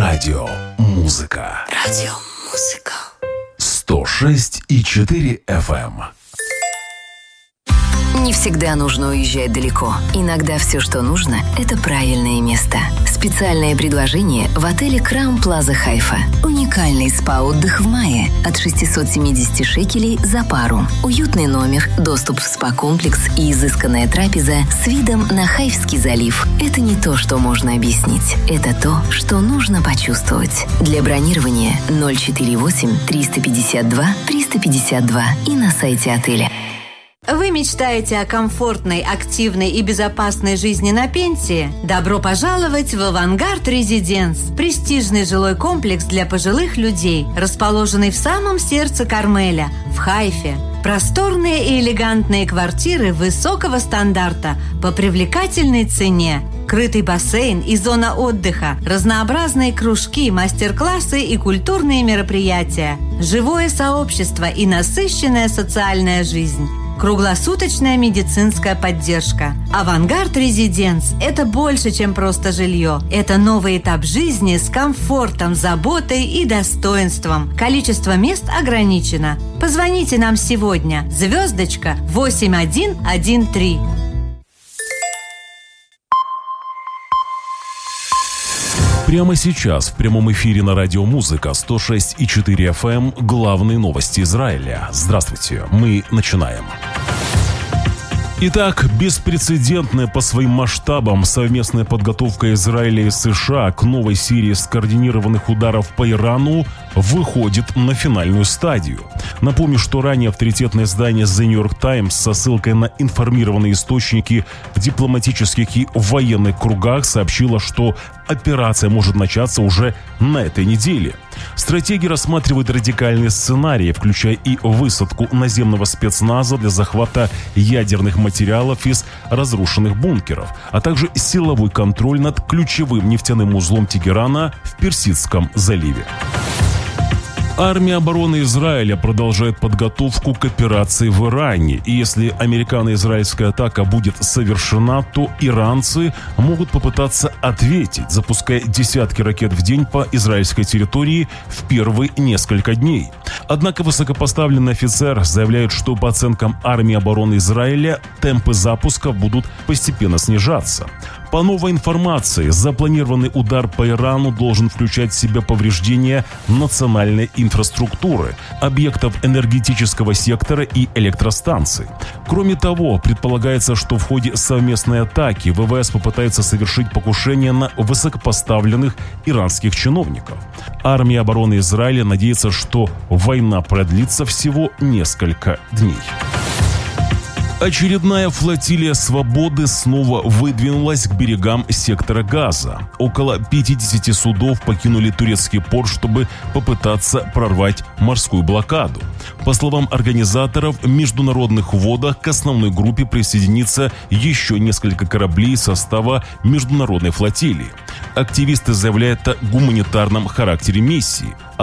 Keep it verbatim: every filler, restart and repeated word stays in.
Радио Музыка. Радио Музыка. сто шесть и четыре эф эм. Не всегда нужно уезжать далеко. Иногда все, что нужно, это правильное место. Специальное предложение в отеле Краун Плаза Хайфа. Уникальный спа-отдых в мае от шестьсот семьдесят шекелей за пару. Уютный номер, доступ в спа-комплекс и изысканная трапеза с видом на Хайфский залив. Это не то, что можно объяснить. Это то, что нужно почувствовать. Для бронирования ноль четыре восемь триста пятьдесят два триста пятьдесят два и на сайте отеля. Вы мечтаете о комфортной, активной и безопасной жизни на пенсии? Добро пожаловать в «Авангард Резиденс» – престижный жилой комплекс для пожилых людей, расположенный в самом сердце Кармеля, в Хайфе. Просторные и элегантные квартиры высокого стандарта по привлекательной цене. Крытый бассейн и зона отдыха, разнообразные кружки, мастер-классы и культурные мероприятия, живое сообщество и насыщенная социальная жизнь. Круглосуточная медицинская поддержка. «Авангард Резиденс» – это больше, чем просто жилье. Это новый этап жизни с комфортом, заботой и достоинством. Количество мест ограничено. Позвоните нам сегодня. Звездочка восемь один один три. Прямо сейчас в прямом эфире на Радио Музыка сто шесть и четыре эф эм главные новости Израиля. Здравствуйте, мы начинаем. Итак, беспрецедентная по своим масштабам совместная подготовка Израиля и США к новой серии скоординированных ударов по Ирану выходит на финальную стадию. Напомню, что ранее авторитетное издание The New York Times со ссылкой на информированные источники в дипломатических и военных кругах сообщило, что операция может начаться уже на этой неделе. Стратегии рассматривают радикальные сценарии, включая и высадку наземного спецназа для захвата ядерных материалов из разрушенных бункеров, а также силовой контроль над ключевым нефтяным узлом Тегерана в Персидском заливе. Армия обороны Израиля продолжает подготовку к операции в Иране. И если американо-израильская атака будет совершена, то иранцы могут попытаться ответить, запуская десятки ракет в день по израильской территории в первые несколько дней. Однако высокопоставленный офицер заявляет, что по оценкам армии обороны Израиля темпы запуска будут постепенно снижаться. По новой информации, запланированный удар по Ирану должен включать в себя повреждения национальной инфраструктуры, объектов энергетического сектора и электростанций. Кроме того, предполагается, что в ходе совместной атаки ВВС попытается совершить покушение на высокопоставленных иранских чиновников. Армия обороны Израиля надеется, что война продлится всего несколько дней. Очередная флотилия «Свободы» снова выдвинулась к берегам сектора Газа. Около пятидесяти судов покинули турецкий порт, чтобы попытаться прорвать морскую блокаду. По словам организаторов, в международных водах к основной группе присоединится еще несколько кораблей состава международной флотилии. Активисты заявляют о гуманитарном характере миссии.